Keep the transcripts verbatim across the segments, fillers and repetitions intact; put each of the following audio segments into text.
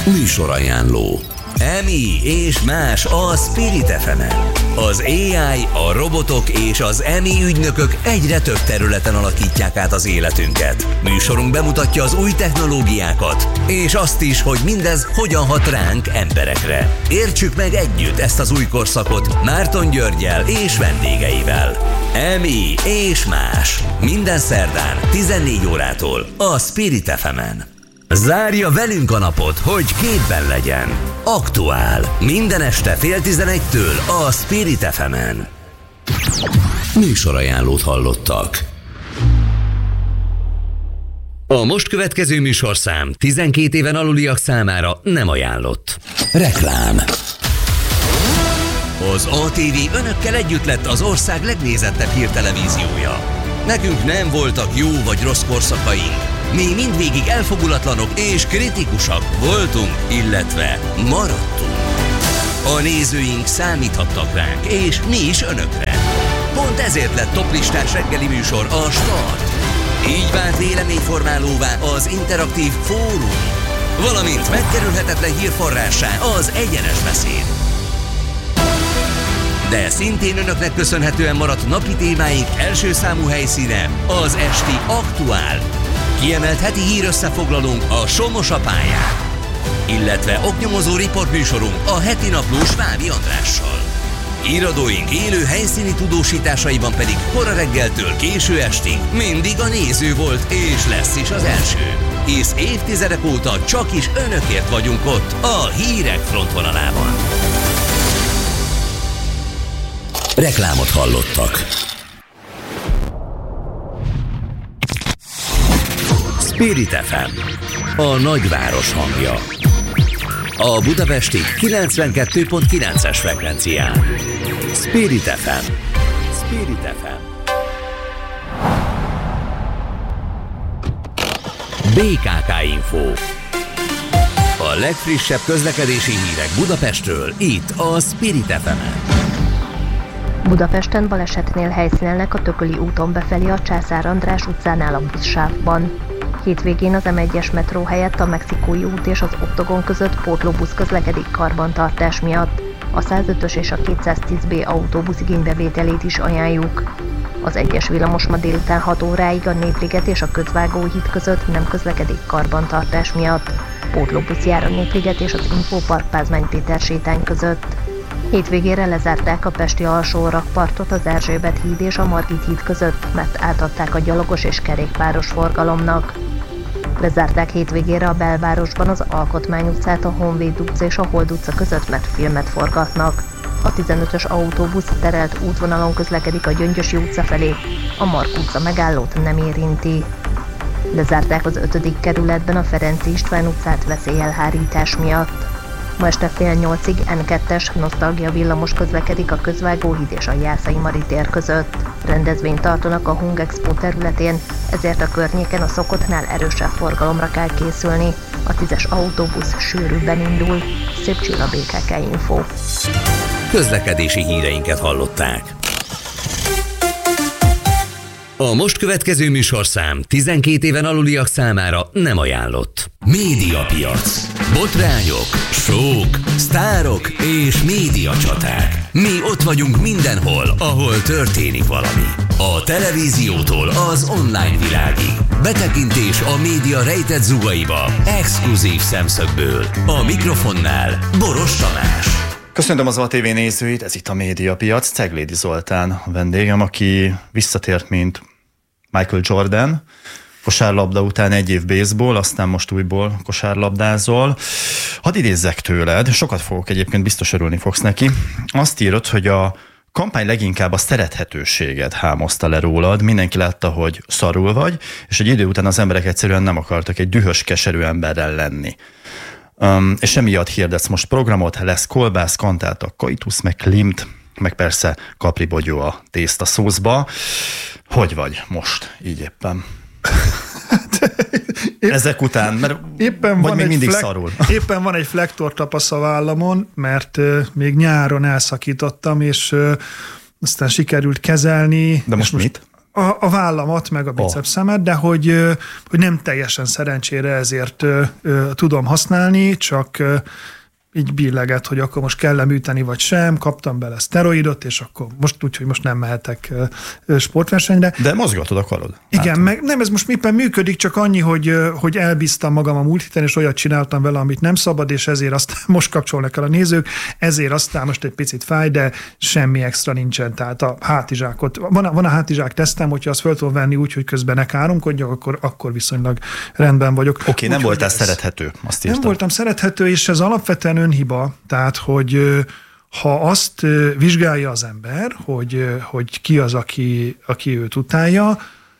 Műsorajánló. Emi és más a Spirit ef emen. Az á i, a robotok és az Emi ügynökök egyre több területen alakítják át az életünket. Műsorunk bemutatja az új technológiákat, és azt is, hogy mindez hogyan hat ránk, emberekre. Értsük meg együtt ezt az új korszakot Márton Györggyel és vendégeivel. Emi és más. Minden szerdán tizennégy órától a Spirit ef emen. Zárja velünk a napot, hogy képben legyen. Aktuál. Minden este fél tizenegytől a Spirit ef emen. Műsorajánlót hallottak. A most következő műsorszám tizenkét éven aluliak számára nem ajánlott. Reklám. Az á té vé önökkel együtt lett az ország legnézettebb hírtelevíziója. Nekünk nem voltak jó vagy rossz korszakaink. Mi mindvégig elfogulatlanok és kritikusak voltunk, illetve maradtunk. A nézőink számíthattak ránk, és mi is önökre. Pont ezért lett toplistás reggeli műsor a Start. Így vált véleményformálóvá az interaktív fórum, valamint megkerülhetetlen hírforrássá az egyenes beszéd. De szintén önöknek köszönhetően maradt napi témáink első számú helyszíne az esti Aktuál. Kiemelt heti hírösszefoglalónk a Somos a pályán, illetve oknyomozó riportműsorunk a heti naplós Vávi Andrással. Íradóink élő helyszíni tudósításaiban pedig kora reggeltől késő estig mindig a néző volt és lesz is az első. Hisz évtizedek óta csak is önökért vagyunk ott a hírek frontvonalában. Reklámot hallottak. Spirit ef em, a nagyváros hangja. A budapesti kilencvenkettő pont kilences frekvencián. Spirit ef em. Spirit ef em. bé ká ká Info. A legfrissebb közlekedési hírek Budapestről, itt a Spirit ef emen. Budapesten balesetnél helyszínelnek a Tököli úton befelé a Császár András utcánál a buszsávban. Hétvégén az em egyes metró helyett a Mexikói út és az Oktogon között pótlóbusz közlekedik karbantartás miatt. A százötös és a kétszáztíz bé autóbusz igénybevételét is ajánljuk. Az egyes villamos ma délután hat óráig a Népliget és a Közvágóhíd között nem közlekedik karbantartás miatt. Pótlóbusz jár a Népliget és az Infopark Pázmány Péter sétány között. Hétvégére lezárták a pesti alsó rakpartot az Erzsébet híd és a Margit híd között, mert átadták a gyalogos és kerékpáros forgalomnak. Lezárták hétvégére a belvárosban az Alkotmány utcát, a Honvéd utca és a Hold utca között, mert filmet forgatnak. A tizenötös autóbusz terelt útvonalon közlekedik a Gyöngyösi utca felé, a Mark utca megállót nem érinti. Lezárták az ötödik kerületben a Ferenczy István utcát veszélyelhárítás miatt. Ma este fél nyolcig en kettes nosztalgia villamos közlekedik a Közvágóhíd és a Jászai Mari tér között. Rendezvényt tartanak a Hungexpo területén, ezért a környéken a szokottnál erősebb forgalomra kell készülni. A tízes autóbusz sűrűbben indul. Szép Csilla, bé ká ká Info. Közlekedési híreinket hallották. A most következő műsorszám tizenkét éven aluliak számára nem ajánlott. Médiapiac. Botrányok, sók, sztárok és médiacsaták. Mi ott vagyunk mindenhol, ahol történik valami. A televíziótól az online világig. Betekintés a média rejtett zugaiba, exkluzív szemszögből. A mikrofonnál Boros Tamás. Köszöntöm az á té vé nézőit, ez itt a Médiapiac. Ceglédi Zoltán a vendégem, aki visszatért, mint Michael Jordan. Kosárlabda után egy év baseball, aztán most újból kosárlabdázol. Hadd idézzek tőled, sokat fogok egyébként, biztos örülni fogsz neki. Azt írod, hogy a kampány leginkább a szerethetőséget hámozta le rólad, mindenki látta, hogy szarul vagy, és egy idő után az emberek egyszerűen nem akartak egy dühös, keserű emberrel lenni. Um, és emiatt hirdetsz most programot, lesz kolbász, kantáltak, kajtusz, meg klimt, meg persze kapribogyó a tészta szószba. Hogy vagy most, így éppen? Épp, Ezek után, mert éppen vagy van még mindig flek, szarul. Éppen van egy flektortapasz a vállamon, mert uh, még nyáron elszakítottam, és uh, aztán sikerült kezelni. De most, most mit? a, a vállamat, meg a bicepszemet, de hogy, hogy nem teljesen szerencsére ezért ö, ö, tudom használni, csak ö, így billeget, hogy akkor most kell műteni, vagy sem, kaptam bele szteroidot, és akkor most úgy, hogy most nem mehetek sportversenyre. De mozgatod a karod. Igen, Látom. meg nem, ez most éppen működik, csak annyi, hogy, hogy elbíztam magam a múlt héten, és olyat csináltam vele, amit nem szabad, és ezért aztán most kapcsolnak el a nézők, ezért aztán most egy picit fáj, de semmi extra nincsen, tehát a hátizsákot, van a, van a hátizsák tesztem, hogyha azt fel tudom venni úgy, hogy közben ne káromkodjak, akkor, akkor viszonylag rendben vagyok. Oké, okay, nem úgy, voltál ez, szerethető, azt írtam. Nem voltam szerethető, és ez alapvetően önhiba, tehát, hogy ha azt vizsgálja az ember, hogy, hogy ki az, aki, aki őt utálja,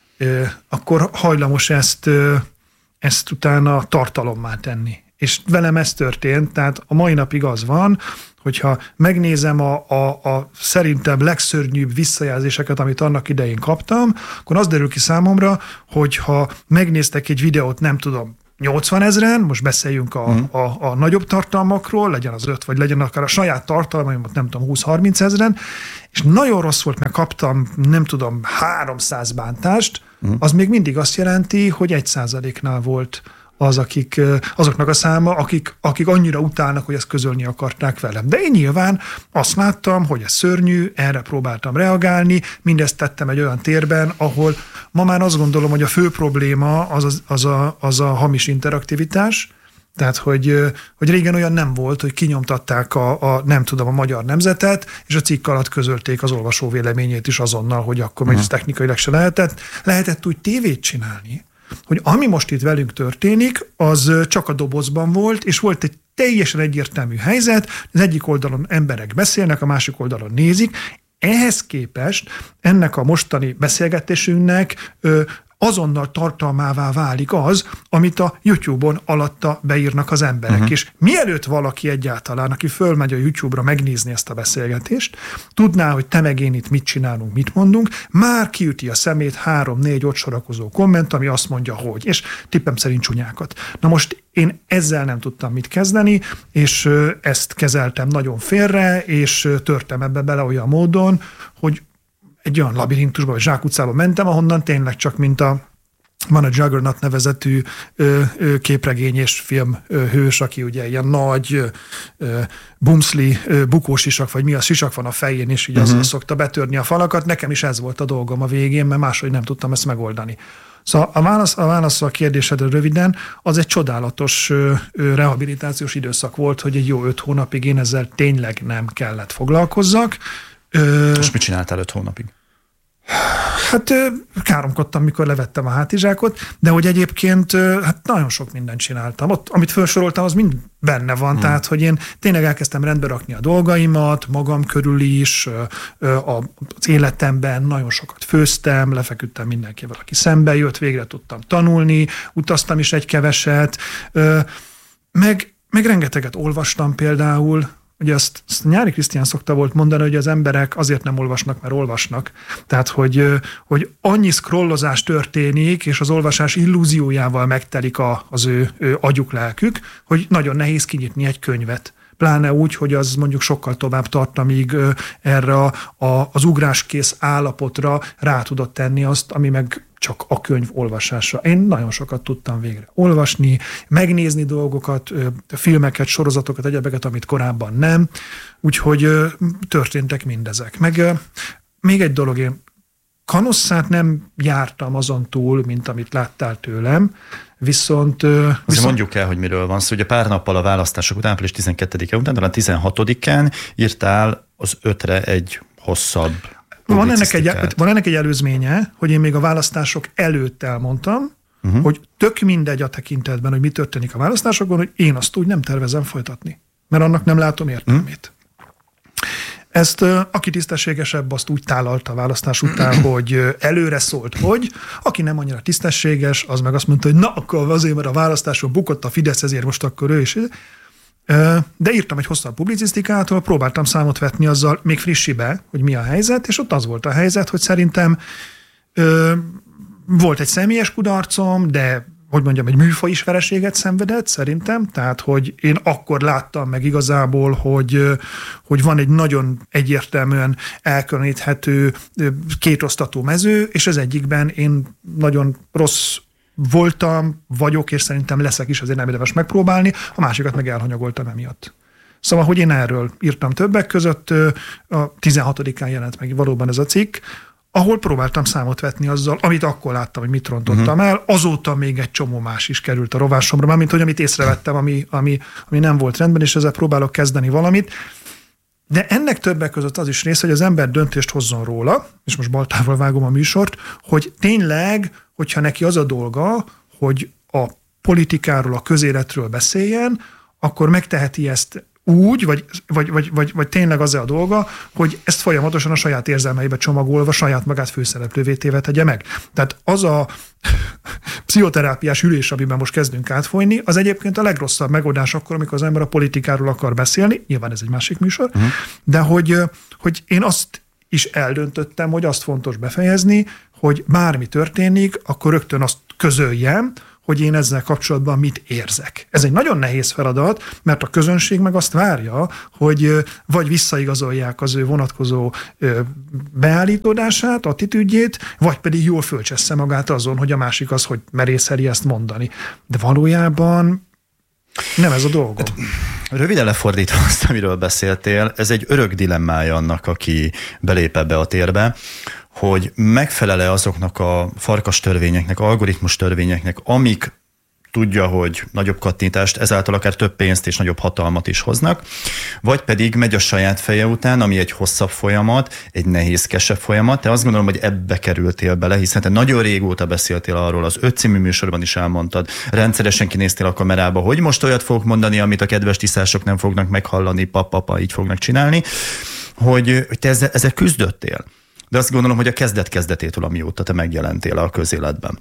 akkor hajlamos ezt, ezt utána tartalommá tenni. És velem ez történt, tehát a mai napig az van, hogyha megnézem a, a, a szerintem legszörnyűbb visszajelzéseket, amit annak idején kaptam, akkor az derül ki számomra, hogyha megnéztek egy videót, nem tudom, nyolcvan ezren, most beszéljünk a, mm. a, a nagyobb tartalmakról, legyen az öt, vagy legyen akár a saját tartalmaimat, nem tudom, húsz-harminc ezren, és nagyon rossz volt, mert kaptam, nem tudom, háromszáz bántást, mm. az még mindig azt jelenti, hogy egy százaléknál volt az, akik, azoknak a száma, akik, akik annyira utálnak, hogy ezt közölni akarták velem. De én nyilván azt láttam, hogy ez szörnyű, erre próbáltam reagálni, mindezt tettem egy olyan térben, ahol ma már azt gondolom, hogy a fő probléma az, az, az, a, az a hamis interaktivitás, tehát, hogy, hogy régen olyan nem volt, hogy kinyomtatták a, a, nem tudom, a Magyar Nemzetet, és a cikk alatt közölték az olvasó véleményét is azonnal, hogy akkor még ez technikailag se lehetett. Lehetett úgy tévét csinálni, hogy ami most itt velünk történik, az csak a dobozban volt, és volt egy teljesen egyértelmű helyzet, az egyik oldalon emberek beszélnek, a másik oldalon nézik. Ehhez képest ennek a mostani beszélgetésünknek ö, azonnal tartalmává válik az, amit a YouTube-on alatta beírnak az emberek. Uh-huh. És mielőtt valaki egyáltalán, aki fölmegy a YouTube-ra megnézni ezt a beszélgetést, tudná, hogy te meg én itt mit csinálunk, mit mondunk, már kiüti a szemét három-négy ott sorakozó komment, ami azt mondja, hogy, és tippem szerint csúnyákat. Na most én ezzel nem tudtam mit kezdeni, és ezt kezeltem nagyon félre, és törtem ebbe bele olyan módon, hogy egy olyan labirintusba, vagy zsákutcába mentem, ahonnan tényleg csak mint a van a Juggernaut nevezetű ö, ö, képregény és film ö, hős, aki ugye ilyen nagy ö, bumszli, ö, bukósisak, vagy mi a sisak van a fején, és így uh-huh. azzal szokta betörni a falakat. Nekem is ez volt a dolgom a végén, mert máshogy nem tudtam ezt megoldani. Szóval a válasz a, válasz a kérdésedre röviden, az egy csodálatos ö, ö, rehabilitációs időszak volt, hogy egy jó öt hónapig én ezzel tényleg nem kellett foglalkozzak. Ö, Most mit csináltál öt hónapig? Hát káromkodtam, mikor levettem a hátizsákot, de hogy egyébként hát nagyon sok mindent csináltam. Ott, amit felsoroltam, az mind benne van, hmm. tehát, hogy én tényleg elkezdtem rendbe rakni a dolgaimat, magam körül is, az életemben nagyon sokat főztem, lefeküdtem mindenkivel, aki szembe jött, végre tudtam tanulni, utaztam is egy keveset, meg, meg rengeteget olvastam például. Ugye azt, azt Nyári Krisztián szokta volt mondani, hogy az emberek azért nem olvasnak, mert olvasnak. Tehát, hogy, hogy annyi scrollozás történik, és az olvasás illúziójával megtelik a, az ő, ő agyuk, lelkük, hogy nagyon nehéz kinyitni egy könyvet. Pláne úgy, hogy az mondjuk sokkal tovább tart, amíg erre a, a, az ugráskész állapotra rá tudott tenni azt, ami meg csak a könyv olvasása. Én nagyon sokat tudtam végre olvasni, megnézni dolgokat, filmeket, sorozatokat, egyebeket, amit korábban nem. Úgyhogy történtek mindezek. Meg még egy dolog, én kanosszát nem jártam azon túl, mint amit láttál tőlem, viszont... Azért viszont... mondjuk el, hogy miről van szó. Ugye pár nappal a választások után, április tizenkettedike után, talán tizenhatodikán írtál az ötre egy hosszabb Van ennek, egy, van ennek egy előzménye, hogy én még a választások előtt elmondtam, uh-huh. hogy tök mindegy a tekintetben, hogy mi történik a választásokon, hogy én azt úgy nem tervezem folytatni, mert annak nem látom értelmét. Uh-huh. Ezt aki tisztességesebb, azt úgy tálalta a választás után, hogy előre szólt, hogy aki nem annyira tisztességes, az meg azt mondta, hogy na, akkor azért, mert a választáson bukott a Fidesz, ezért most akkor ő is. De írtam egy hosszabb publicisztikát, ahol próbáltam számot vetni azzal még frissibe, hogy mi a helyzet, és ott az volt a helyzet, hogy szerintem ö, volt egy személyes kudarcom, de hogy mondjam, egy műfaj is vereséget szenvedett szerintem, tehát hogy én akkor láttam meg igazából, hogy, hogy van egy nagyon egyértelműen elkülöníthető kétosztatú mező, és az egyikben én nagyon rossz voltam, vagyok, és szerintem leszek is, azért nem érdemes megpróbálni, a másikat meg elhanyagoltam emiatt. Szóval, hogy én erről írtam többek között, a tizenhatodikán jelent meg valóban ez a cikk, ahol próbáltam számot vetni azzal, amit akkor láttam, hogy mit rontottam uh-huh. el, azóta még egy csomó más is került a rovásomra, mármint, hogy amit észrevettem, ami, ami, ami nem volt rendben, és ezzel próbálok kezdeni valamit. De ennek többek között az is rész, hogy az ember döntést hozzon róla, és most baltával vágom a műsort, hogy tényleg, hogyha neki az a dolga, hogy a politikáról, a közéletről beszéljen, akkor megteheti ezt úgy, vagy, vagy, vagy, vagy, vagy tényleg az a dolga, hogy ezt folyamatosan a saját érzelmeibe csomagolva, saját magát főszereplővé téve tegye meg. Tehát az a pszichoterápiás ülés, amiben most kezdünk átfolyni, az egyébként a legrosszabb megoldás akkor, amikor az ember a politikáról akar beszélni, nyilván ez egy másik műsor, uh-huh. de hogy, hogy én azt is eldöntöttem, hogy azt fontos befejezni, hogy bármi történik, akkor rögtön azt közöljem, hogy én ezzel kapcsolatban mit érzek. Ez egy nagyon nehéz feladat, mert a közönség meg azt várja, hogy vagy visszaigazolják az ő vonatkozó beállítódását, attitűdjét, vagy pedig jól fölcsessze magát azon, hogy a másik az, hogy merészeli ezt mondani. De valójában nem ez a dolgom. Röviden lefordítva azt, amiről beszéltél, ez egy örök dilemmája annak, aki belép ebbe a térbe, hogy megfelele azoknak a farkas törvényeknek, algoritmus törvényeknek, amik tudja, hogy nagyobb kattintást, ezáltal akár több pénzt és nagyobb hatalmat is hoznak, vagy pedig megy a saját feje után, ami egy hosszabb folyamat, egy nehézkesebb folyamat. Te azt gondolom, hogy ebbe kerültél bele, hiszen te nagyon régóta beszéltél arról, az öt című műsorban is elmondtad, rendszeresen kinéztél a kamerába, hogy most olyat fogok mondani, amit a kedves tisztások nem fognak meghallani, papa, így fognak csinálni, hogy, hogy te ezzel, ezzel küzdöttél. De azt gondolom, hogy a kezdet-kezdetétől, amióta te megjelentél a közéletben.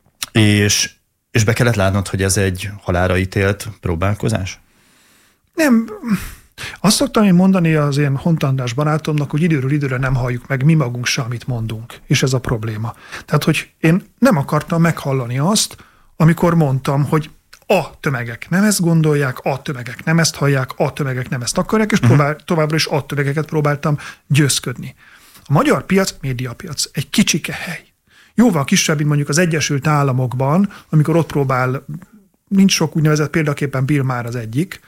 És, és be kellett látnod, hogy ez egy halálra ítélt próbálkozás? Nem. Azt szoktam én mondani az én Hontandás barátomnak, hogy időről időre nem halljuk meg mi magunk se, amit mondunk. És ez a probléma. Tehát, hogy én nem akartam meghallani azt, amikor mondtam, hogy a tömegek nem ezt gondolják, a tömegek nem ezt hallják, a tömegek nem ezt akarják, és uh-huh. próbál, továbbra is a tömegeket próbáltam győzködni. A magyar piac, médiapiac, egy kicsike hely. Jóval kisebb, mint mondjuk az Egyesült Államokban, amikor ott próbál, nincs sok úgynevezett példaképpen Bill Maher az egyik,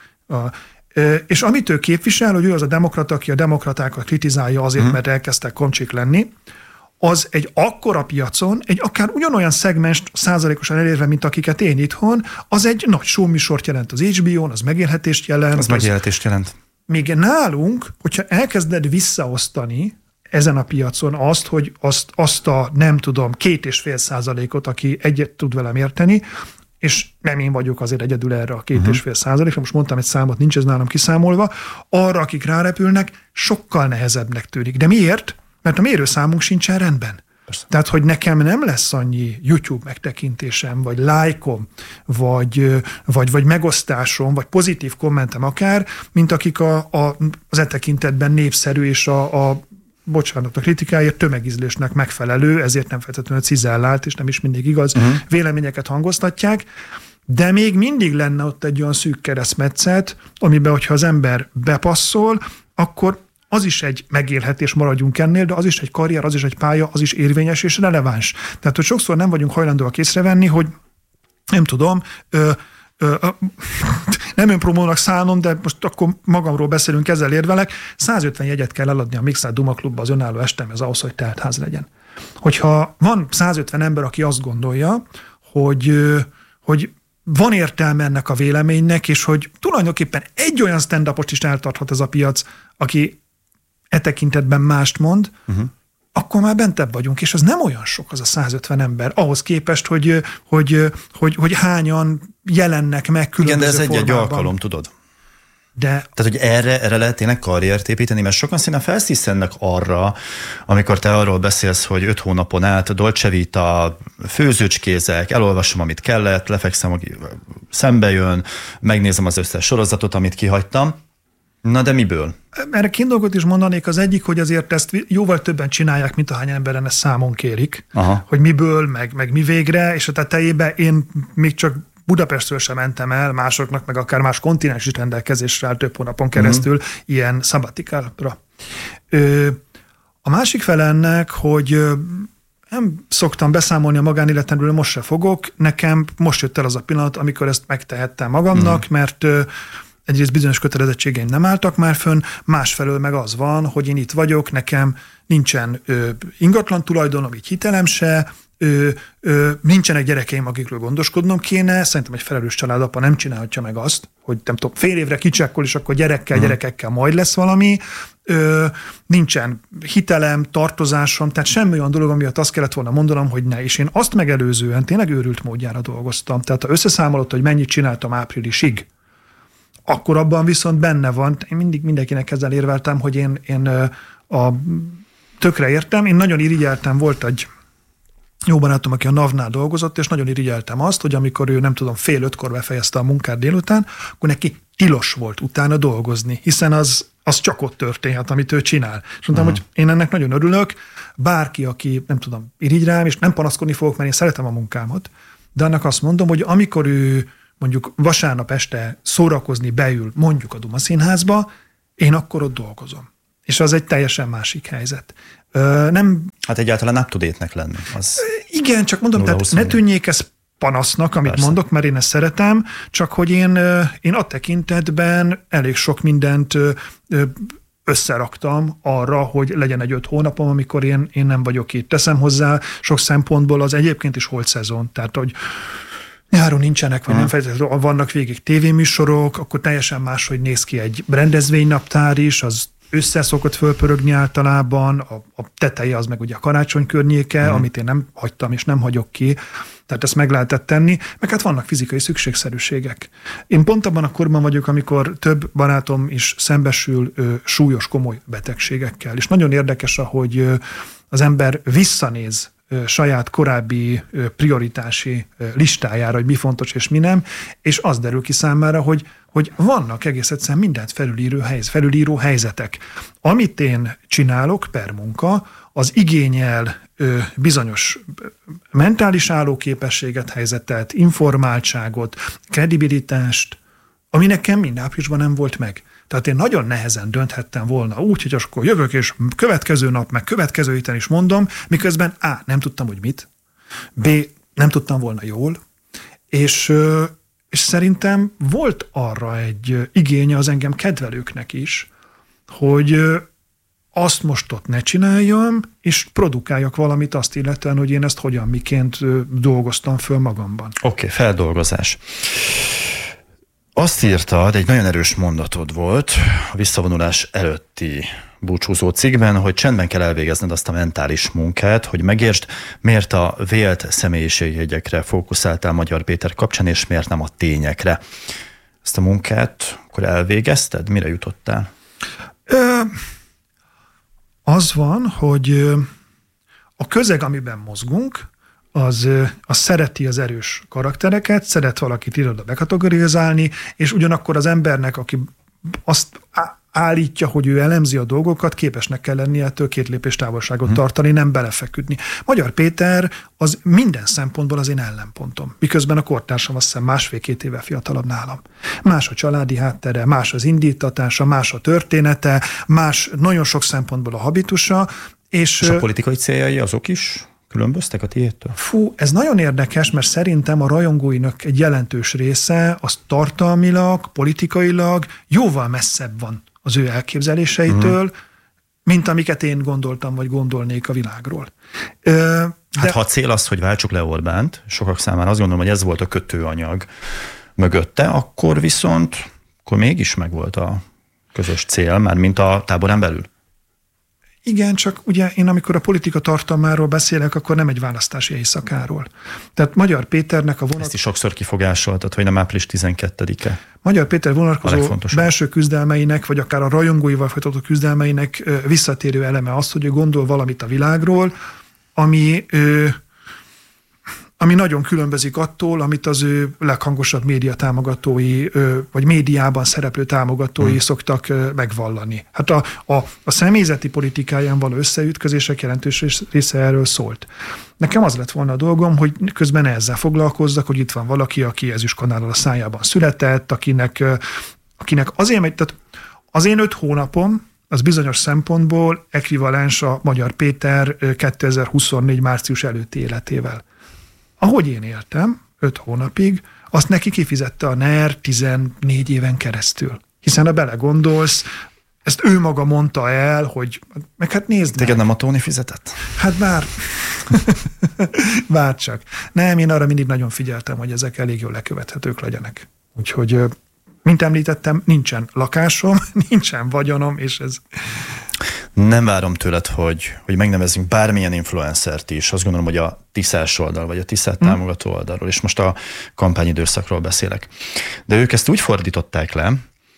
és amit ő képvisel, hogy ő az a demokrata, aki a demokratákat kritizálja azért, hmm. mert elkezdtek komcsik lenni, az egy akkora piacon, egy akár ugyanolyan szegmest százalékosan elérve, mint akiket én itthon, az egy nagy showműsort jelent az há bé ó-n, az megélhetést jelent. Az megélhetést jelent. Még nálunk, hogyha elkezded visszaosztani ezen a piacon azt, hogy azt, azt a nem tudom, két és fél százalékot, aki egyet tud velem érteni, és nem én vagyok azért egyedül erre a két uh-huh. és fél százalékra, most mondtam egy számot, nincs ez nálam kiszámolva, arra, akik rárepülnek, sokkal nehezebbnek tűnik. De miért? Mert a mérőszámunk sincsen rendben. Persze. Tehát, hogy nekem nem lesz annyi YouTube megtekintésem, vagy lájkom, vagy, vagy, vagy megosztásom, vagy pozitív kommentem akár, mint akik a, a, az e tekintetben népszerű és a, a bocsánat, a kritikáért tömegízlésnek megfelelő, ezért nem feltétlenül cizellált, és nem is mindig igaz, uh-huh. véleményeket hangoztatják, de még mindig lenne ott egy olyan szűk keresztmetszet, amiben, hogyha az ember bepasszol, akkor az is egy megélhetés, maradjunk ennél, de az is egy karrier, az is egy pálya, az is érvényes és releváns. Tehát, hogy sokszor nem vagyunk hajlandóak észrevenni, hogy nem tudom, ö, ö, ö, nem önpromónak szánom, de most akkor magamról beszélünk, ezzel érvelek, százötven jegyet kell eladni a Mixed Duma Klubba az önálló estemhez ahhoz, hogy teltház legyen. Hogyha van százötven ember, aki azt gondolja, hogy, hogy van értelme ennek a véleménynek, és hogy tulajdonképpen egy olyan stand-upot is eltarthat ez a piac, aki e tekintetben mást mond, uh-huh. akkor már bentebb vagyunk, és az nem olyan sok az a százötven ember, ahhoz képest, hogy, hogy, hogy, hogy hányan jelennek meg különböző formában. Igen, de ez egy-egy alkalom, tudod. De... Tehát, hogy erre, erre lehet tényleg karriert építeni, mert sokan színen felsziszennek arra, amikor te arról beszélsz, hogy öt hónapon át Dolce Vita, főzőcskézek, elolvasom, amit kellett, lefekszem, szembe jön, megnézem az összes sorozatot, amit kihagytam, Na de miből? Erre két dolgot is mondanék. Az egyik, hogy azért ezt jóval többen csinálják, mint ahány emberen ezt számon kérik. Aha. Hogy miből, meg, meg mi végre, és a tetejében én még csak Budapestről sem mentem el, másoknak, meg akár más kontinens is rendelkezésre áll több hónapon keresztül uh-huh. ilyen szabbatikálra. A másik fele ennek, hogy nem szoktam beszámolni a magánéletemről, most se fogok. Nekem most jött el az a pillanat, amikor ezt megtehettem magamnak, uh-huh. mert egyrészt bizonyos kötelezettségeim nem álltak már fönn, másfelől meg az van, hogy én itt vagyok, nekem nincsen ö, ingatlan tulajdonom, így hitelem se, ö, ö, nincsenek gyerekeim, akikről gondoskodnom kéne, szerintem egy felelős családapa nem csinálhatja meg azt, hogy nem tudom, fél évre kicsekkol, és akkor gyerekkel, hmm. gyerekekkel majd lesz valami, ö, nincsen hitelem, tartozásom, tehát semmi olyan dolog, amiatt azt kellett volna mondanom, hogy ne. És én azt megelőzően tényleg őrült módjára dolgoztam. Tehát ha összeszámolott, hogy mennyit csináltam áprilisig, akkor abban viszont benne van, én mindig mindenkinek ezzel érveltem, hogy én, én a, tökre értem, én nagyon irigyeltem, volt egy jó barátom, aki a NAV-nál dolgozott, és nagyon irigyeltem azt, hogy amikor ő nem tudom, fél ötkor befejezte a munkát délután, akkor neki tilos volt utána dolgozni, hiszen az, az csak ott történhet, amit ő csinál. És mondtam, uh-huh. hogy én ennek nagyon örülök, bárki, aki nem tudom, irigy rám, és nem panaszkodni fogok, mert én szeretem a munkámat, de annak azt mondom, hogy amikor ő mondjuk vasárnap este szórakozni beül mondjuk a Duma Színházba, én akkor ott dolgozom. És az egy teljesen másik helyzet. Ö, nem... Hát egyáltalán up-to-date-nek lenni. Az igen, csak mondom, tehát ne tűnjék ez panasznak, amit Persze. mondok, mert én ezt szeretem, csak hogy én, én a tekintetben elég sok mindent összeraktam arra, hogy legyen egy öt hónapom, amikor én, én nem vagyok itt. Teszem hozzá sok szempontból az egyébként is holt szezon. Tehát, hogy nyáron nincsenek, vagy uh-huh. nem feltétlenül vannak végig tévéműsorok, akkor teljesen máshogy néz ki egy rendezvénynaptár is, az össze szokott fölpörögni általában, a, a teteje az meg ugye a karácsony környéke, uh-huh. amit én nem hagytam és nem hagyok ki, tehát ezt meg lehetett tenni, meg hát vannak fizikai szükségszerűségek. Én pont abban a korban vagyok, amikor több barátom is szembesül ö, súlyos, komoly betegségekkel, és nagyon érdekes, ahogy ö, az ember visszanéz saját korábbi prioritási listájára, hogy mi fontos és mi nem, és az derül ki számára, hogy, hogy vannak egész egyszerűen mindent felülíró, helyz, felülíró helyzetek. Amit én csinálok per munka, az igényel ö, bizonyos mentális állóképességet, helyzetet, informáltságot, kredibilitást, ami nekem mind áprilisban nem volt meg. Tehát én nagyon nehezen dönthettem volna úgy, hogy akkor jövök, és következő nap, meg következő héten is mondom, miközben A. nem tudtam, hogy mit, B. nem tudtam volna jól, és, és szerintem volt arra egy igénye az engem kedvelőknek is, hogy azt most ott ne csináljam, és produkáljak valamit azt illetően, hogy én ezt hogyan, miként dolgoztam föl magamban. Oké, okay, feldolgozás. Azt írtad, egy nagyon erős mondatod volt a visszavonulás előtti búcsúzó cikkben, hogy csendben kell elvégezned azt a mentális munkát, hogy megértsd, miért a vélt személyiségjegyekre fókuszáltál Magyar Péter kapcsán, és miért nem a tényekre. Ezt a munkát akkor elvégezted? Mire jutottál? Ö, az van, hogy a közeg, amiben mozgunk, az, az szereti az erős karaktereket, szeret valakit iroda bekategorizálni, és ugyanakkor az embernek, aki azt állítja, hogy ő elemzi a dolgokat, képesnek kell lennie ettől két lépés távolságot hmm. tartani, nem belefeküdni. Magyar Péter az minden szempontból az én ellenpontom, miközben a kortársam azt hiszem másfél-két éve fiatalabb nálam. Más a családi háttere, más az indítatása, más a története, más nagyon sok szempontból a habitusa. És, és a politikai céljai azok is különböztek a tiédtől? Fú, ez nagyon érdekes, mert szerintem a rajongóinak egy jelentős része az tartalmilag, politikailag jóval messzebb van az ő elképzeléseitől, uh-huh. mint amiket én gondoltam, vagy gondolnék a világról. De... Hát ha a cél az, hogy váltsuk le Orbánt, sokak számára azt gondolom, hogy ez volt a kötőanyag mögötte, akkor viszont akkor mégis megvolt a közös cél, már mint a táborán belül. Igen, csak ugye én amikor a politika tartalmáról beszélek, akkor nem egy választási éjszakáról. Tehát Magyar Péternek a vonat... Ezt is sokszor kifogásoltad, hogy nem április tizenkettedike. Magyar Péter vonatkozó belső küzdelmeinek, vagy akár a rajongóival folytatott küzdelmeinek visszatérő eleme az, hogy ő gondol valamit a világról, ami, ami nagyon különbözik attól, amit az ő leghangosabb média támogatói, vagy médiában szereplő támogatói hmm. szoktak megvallani. Hát a, a, a személyzeti politikáján való összeütközések jelentős része erről szólt. Nekem az lett volna a dolgom, hogy közben ezzel foglalkozzak, hogy itt van valaki, aki ezüstkanállal a szájában született, akinek, akinek azért megy, tehát az én öt hónapom, az bizonyos szempontból ekvivalens a Magyar Péter kétezer-huszonnégy március előtti életével. Ahogy én éltem, öt hónapig, azt neki kifizette a NER tizennégy éven keresztül. Hiszen ha belegondolsz, ezt ő maga mondta el, hogy meg hát nézd Téged meg. Nem a Tóni fizetett? Hát bár, bár csak. Nem, én arra mindig nagyon figyeltem, hogy ezek elég jól lekövethetők legyenek. Úgyhogy, mint említettem, nincsen lakásom, nincsen vagyonom, és ez... Nem várom tőled, hogy, hogy megnevezzünk bármilyen influencert is. Azt gondolom, hogy a Tiszás oldal, vagy a Tiszát hmm. támogató oldalról, és most a kampányidőszakról beszélek. De ők ezt úgy fordították le,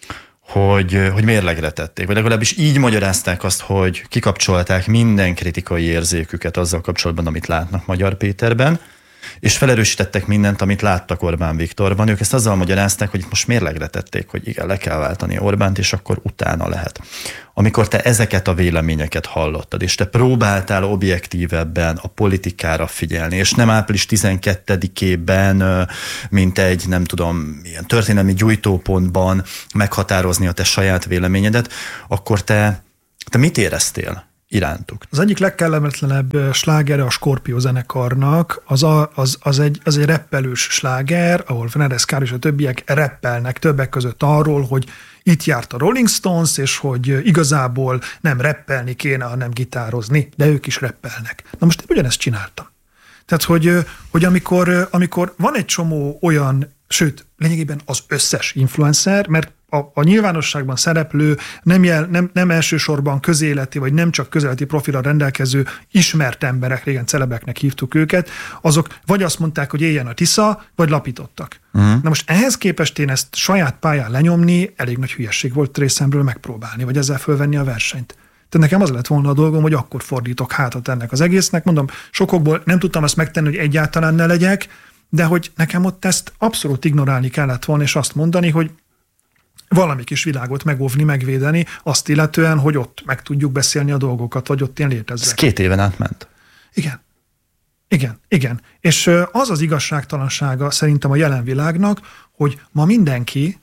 hogy, hogy mérlegre tették, vagy legalábbis így magyarázták azt, hogy kikapcsolták minden kritikai érzéküket azzal kapcsolatban, amit látnak Magyar Péterben, és felerősítettek mindent, amit láttak Orbán Viktorban. Ők ezt azzal magyarázták, hogy itt most mérlegre tették, hogy igen, le kell váltani Orbánt, és akkor utána lehet. Amikor te ezeket a véleményeket hallottad, és te próbáltál objektívebben a politikára figyelni, és nem április tizenkettedikében, mint egy, nem tudom, ilyen történelmi gyújtópontban meghatározni a te saját véleményedet, akkor te, te mit éreztél irántuk? Az egyik legkellemetlenebb slágere a Skorpió zenekarnak, az, a, az, az, egy, az egy reppelős sláger, ahol Ferenc Kár és a többiek reppelnek többek között arról, hogy itt járt a Rolling Stones, és hogy igazából nem reppelni kéne, hanem gitározni, de ők is reppelnek. Na most én ugyanezt csináltam. Tehát, hogy, hogy amikor, amikor van egy csomó olyan, sőt, lényegében az összes influencer, mert A, a nyilvánosságban szereplő, nem, jel, nem, nem elsősorban közéleti, vagy nem csak közéleti profilra rendelkező ismert emberek, régen celebeknek hívtuk őket, azok vagy azt mondták, hogy éljen a Tisza, vagy lapítottak. Uh-huh. Na most ehhez képest én ezt saját pályán lenyomni, elég nagy hülyesség volt részemről megpróbálni, vagy ezzel fölvenni a versenyt. Tehát nekem az lett volna a dolgom, hogy akkor fordítok hátat ennek az egésznek. Mondom, sokokból nem tudtam azt megtenni, hogy egyáltalán ne legyek, de hogy nekem ott ezt abszolút ignorálni kellett volna, és azt mondani, hogy valami kis világot megóvni, megvédeni, azt illetően, hogy ott meg tudjuk beszélni a dolgokat, vagy ott ilyen létezzek. Ez két éven átment. Igen. Igen, igen. És az az igazságtalansága szerintem a jelen világnak, hogy ma mindenki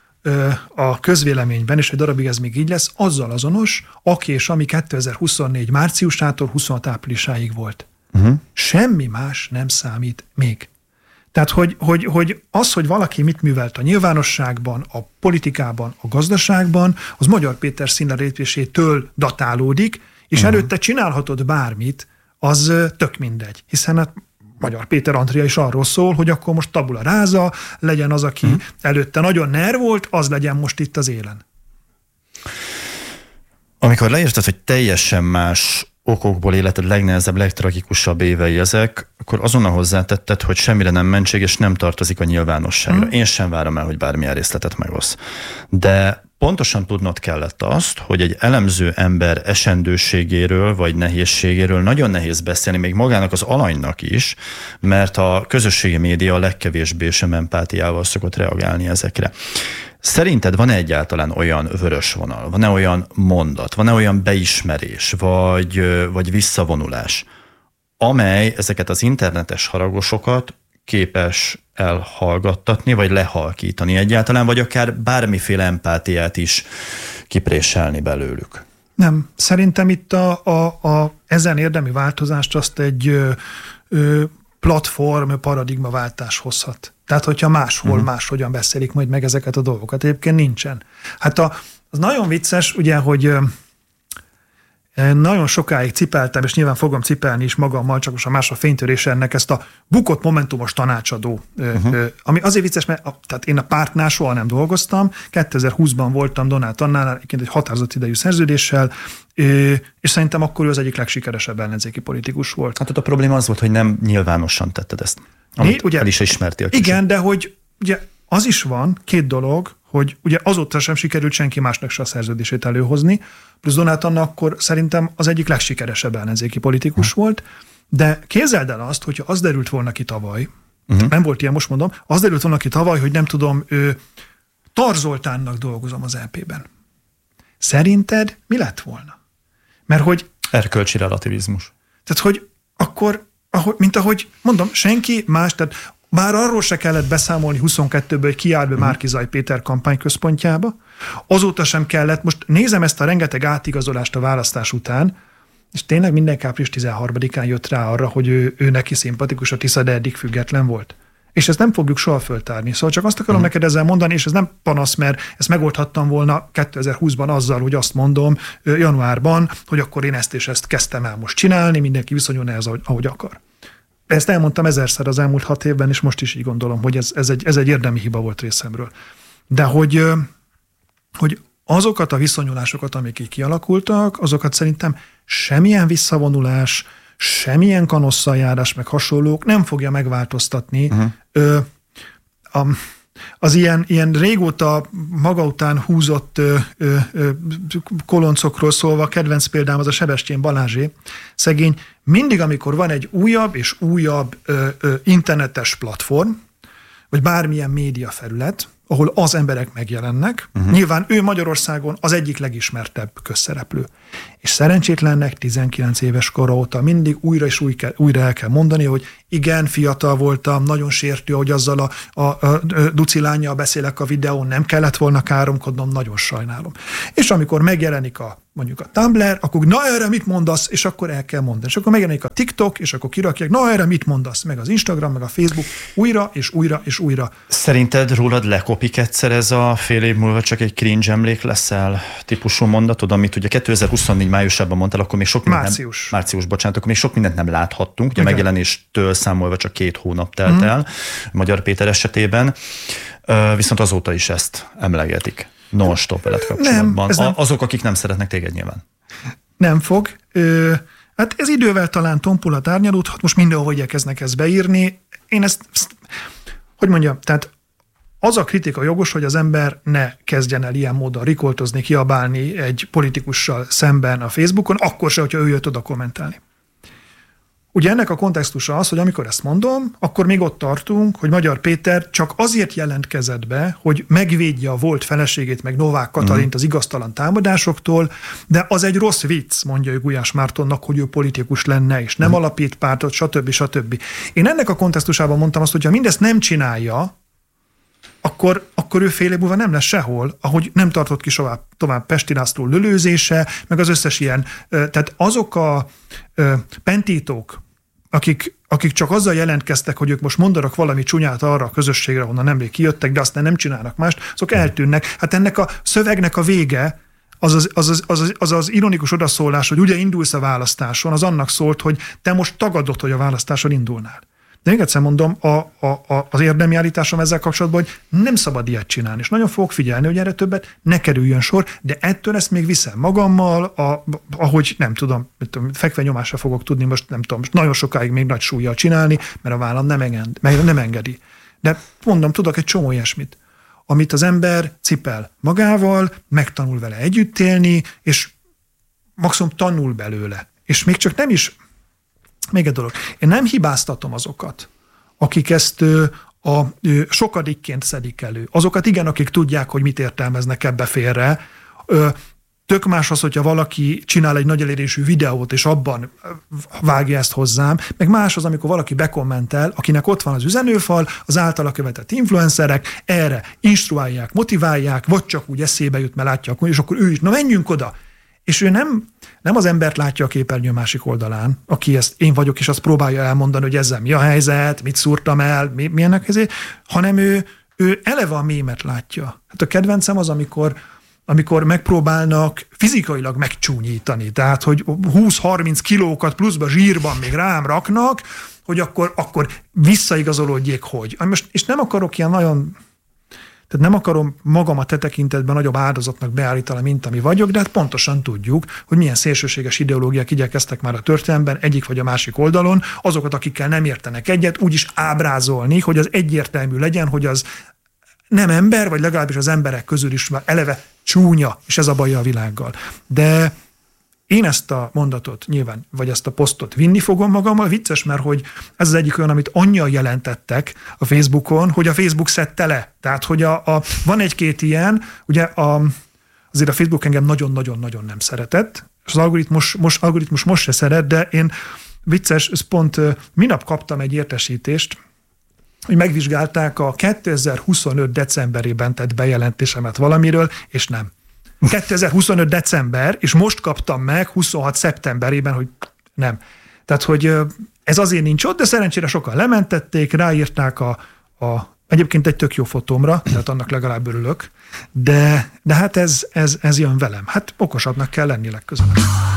a közvéleményben, és egy darabig ez még így lesz, azzal azonos, aki és ami kétezer-huszonnégy márciusától huszonhat áprilisáig volt. Uh-huh. Semmi más nem számít még. Tehát, hogy, hogy, hogy az, hogy valaki mit művelt a nyilvánosságban, a politikában, a gazdaságban, az Magyar Péter színlelépésétől datálódik, és uh-huh. előtte csinálhatod bármit, az tök mindegy. Hiszen a Magyar Péter Andrea is arról szól, hogy akkor most tabula ráza, legyen az, aki uh-huh. előtte nagyon ner volt, az legyen most itt az élen. Amikor leírtad, hogy teljesen más okokból életed legnehezebb, legtragikusabb évei ezek, akkor azonnal hozzátetted, hogy semmire nem mentség, és nem tartozik a nyilvánosságra. Hmm. Én sem várom el, hogy bármilyen részletet megosz. De pontosan tudnod kellett azt, hogy egy elemző ember esendőségéről, vagy nehézségéről nagyon nehéz beszélni, még magának az alanynak is, mert a közösségi média a legkevésbé sem empátiával szokott reagálni ezekre. Szerinted van-e egyáltalán olyan vörös vonal, van-e olyan mondat, van-e olyan beismerés, vagy, vagy visszavonulás, amely ezeket az internetes haragosokat képes elhallgattatni, vagy lehalkítani egyáltalán, vagy akár bármiféle empátiát is kipréselni belőlük? Nem. Szerintem itt a, a, a ezen érdemi változást azt egy ö, ö, platform, paradigmaváltás hozhat. Tehát, hogyha máshol uh-huh. máshogyan beszélik majd meg ezeket a dolgokat. Egyébként nincsen. Hát a, az nagyon vicces, ugye, hogy ö, nagyon sokáig cipeltem, és nyilván fogom cipelni is magammal, csak most a más a fénytörése ennek ezt a bukott momentumos tanácsadó. Uh-huh. Ö, ami azért vicces, mert a, tehát én a pártnál soha nem dolgoztam, kétezer-húszban voltam Donát Annál, egyébként egy határozott idejű szerződéssel, ö, és szerintem akkor ő az egyik legsikeresebb ellenzéki politikus volt. Hát ott a probléma az volt, hogy nem nyilvánosan tetted ezt. Amit né, ugye, el is ismertél. Igen, de hogy ugye az is van, két dolog, hogy ugye azóta sem sikerült senki másnak se a szerződését előhozni, plusz Donát Anna akkor szerintem az egyik legsikeresebb ellenzéki politikus hmm. volt, de képzeld el azt, hogyha az derült volna ki tavaly, uh-huh. nem volt ilyen, most mondom, az derült volna ki tavaly, hogy nem tudom, ő, Tar Zoltánnak dolgozom az é pében. Szerinted mi lett volna? Mert hogy... Erkölcsi relativizmus. Tehát, hogy akkor, ahogy, mint ahogy mondom, senki más, tehát már arról se kellett beszámolni huszonkettőből, hogy kiállt be uh-huh. Márki-Zay Péter kampányközpontjába, azóta sem kellett, most nézem ezt a rengeteg átigazolást a választás után, és tényleg mindenki április tizenharmadikán jött rá arra, hogy ő, ő neki szimpatikus a Tisza, de eddig független volt. És ezt nem fogjuk soha föltárni. Szóval csak azt akarom uh-huh. neked ezzel mondani, és ez nem panasz, mert ezt megoldhattam volna kétezer-húszban azzal, hogy azt mondom januárban, hogy akkor én ezt és ezt kezdtem el most csinálni, mindenki viszonyulna ez, ahogy, ahogy akar. Ezt elmondtam ezerszer az elmúlt hat évben, és most is így gondolom, hogy ez, ez, egy, ez egy érdemi hiba volt részemről. De hogy, hogy azokat a viszonyulásokat, amik így kialakultak, azokat szerintem semmilyen visszavonulás, semmilyen kanosszajárás, meg hasonlók nem fogja megváltoztatni. Uh-huh. Ö, a, az ilyen, ilyen régóta maga után húzott ö, ö, ö, koloncokról szólva, kedvenc példám az a Sebestyén Balázsé, szegény, mindig, amikor van egy újabb és újabb ö, ö, internetes platform, vagy bármilyen média felület, ahol az emberek megjelennek. Uh-huh. Nyilván ő Magyarországon az egyik legismertebb közszereplő. És szerencsétlennek tizenkilenc éves kora óta mindig újra és új kell, újra el kell mondani, hogy igen, fiatal voltam, nagyon sértő, hogy azzal a, a, a duci lánnyal beszélek a videón, nem kellett volna káromkodnom, nagyon sajnálom. És amikor megjelenik a mondjuk a Tumblr, akkor na erre mit mondasz, és akkor el kell mondani. És akkor megjelenik a TikTok, és akkor kirakják, na erre mit mondasz, meg az Instagram, meg a Facebook, újra és újra és újra. Szerinted rólad lekopik egyszer ez a fél év múlva csak egy cringe emlék leszel típusú mondatod, amit ugye kétezer-huszonnégy májusában mondtál, akkor még sok mindent Március. Nem, március, bocsánat, akkor még sok mindent nem láthattunk, ugye Igen. megjelenéstől számolva csak két hónap telt mm. el, Magyar Péter esetében, viszont azóta is ezt emlegetik. Non-stop veled kapcsolatban. Nem, nem. Azok, akik nem szeretnek téged nyilván. Nem fog. Ö, hát ez idővel talán tompulat árnyalódhat, most mindenhol igyekeznek ezt beírni. Én ezt, ezt, hogy mondjam, tehát az a kritika jogos, hogy az ember ne kezdjen el ilyen módon rikoltozni, kiabálni egy politikussal szemben a Facebookon, akkor se, hogyha ő jött oda kommentálni. Ugye ennek a kontextusa az, hogy amikor ezt mondom, akkor még ott tartunk, hogy Magyar Péter csak azért jelentkezett be, hogy megvédje a volt feleségét, meg Novák Katalint az igaztalan támadásoktól, de az egy rossz vicc, mondja ő Gulyás Mártonnak, hogy ő politikus lenne, és nem alapít pártot, stb. stb. Én ennek a kontextusában mondtam azt, hogy ha mindezt nem csinálja, akkor, akkor ő fél év múlva nem lesz sehol, ahogy nem tartott ki tovább, tovább Pesti László lölőzése, meg az összes ilyen. Tehát azok a pentítók, akik, akik csak azzal jelentkeztek, hogy ők most mondanak valami csúnyát arra a közösségre, honnan nemrég kijöttek, de aztán nem csinálnak mást, azok eltűnnek. Hát ennek a szövegnek a vége, az az, az, az, az, az az ironikus odaszólás, hogy ugye indulsz a választáson, az annak szólt, hogy te most tagadod, hogy a választáson indulnál. De még egyszer mondom, a, a, a, az érdemi állításom ezzel kapcsolatban, hogy nem szabad ilyet csinálni, és nagyon fogok figyelni, hogy erre többet ne kerüljön sor, de ettől ezt még viszem magammal, a, ahogy nem tudom, fekvenyomásra fogok tudni, most nem tudom, most nagyon sokáig még nagy súllyal csinálni, mert a vállam nem, enged, nem engedi. De mondom, tudok egy csomó ilyesmit, amit az ember cipel magával, megtanul vele együtt élni, és maximum tanul belőle. És még csak nem is... Még egy dolog. Én nem hibáztatom azokat, akik ezt ö, a, ö, sokadikként szedik elő. Azokat igen, akik tudják, hogy mit értelmeznek ebbe félre. Ö, tök más az, hogyha valaki csinál egy nagy elérésű videót, és abban vágja ezt hozzám, meg más az, amikor valaki bekommentel, akinek ott van az üzenőfal, az általa követett influencerek, erre instruálják, motiválják, vagy csak úgy eszébe jut, mert látja, és akkor ő is, na menjünk oda. És ő nem, nem az embert látja a képernyő másik oldalán, aki ezt én vagyok, és azt próbálja elmondani, hogy ezzel mi a helyzet, mit szúrtam el, mi, milyennek ezért, hanem ő, ő eleve a mémet látja. Hát a kedvencem az, amikor, amikor megpróbálnak fizikailag megcsúnyítani, tehát, hogy húsz-harminc kilókat pluszba zsírban még rám raknak, hogy akkor, akkor visszaigazolódjék, hogy. Most, és nem akarok ilyen nagyon... Tehát nem akarom magam a te tekintetben nagyobb áldozatnak beállítani, mint ami vagyok, de hát pontosan tudjuk, hogy milyen szélsőséges ideológiák igyekeztek már a történelemben egyik vagy a másik oldalon, azokat, akikkel nem értenek egyet, úgy is ábrázolni, hogy az egyértelmű legyen, hogy az nem ember, vagy legalábbis az emberek közül is már eleve csúnya, és ez a baj a világgal. De én ezt a mondatot nyilván, vagy ezt a posztot vinni fogom magammal. Vicces, mert hogy ez az egyik olyan, amit annyian jelentettek a Facebookon, hogy a Facebook szedte le. Tehát, hogy a, a, van egy-két ilyen, ugye a, azért a Facebook engem nagyon-nagyon-nagyon nem szeretett, és az algoritmus most, algoritmus most se szeret, de én vicces, ez pont minap kaptam egy értesítést, hogy megvizsgálták a kétezer-huszonöt decemberében tett bejelentésemet valamiről, és nem. kétezer-huszonöt december, és most kaptam meg huszonhat szeptemberében, hogy nem. Tehát, hogy ez azért nincs ott, de szerencsére sokan lementették, ráírták a, a egyébként egy tök jó fotómra, tehát annak legalább örülök, de, de hát ez, ez, ez jön velem. Hát okosabbnak kell lenni legközelebb.